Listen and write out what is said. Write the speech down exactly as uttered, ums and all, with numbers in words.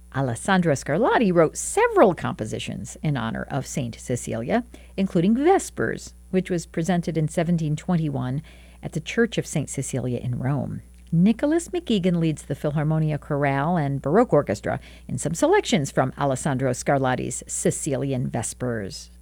Alessandro Scarlatti wrote several compositions in honor of Saint Cecilia, including Vespers, which was presented in seventeen twenty-one at the Church of Saint Cecilia in Rome. Nicholas McEgan leads the Philharmonia Chorale and Baroque Orchestra in some selections from Alessandro Scarlatti's Sicilian Vespers.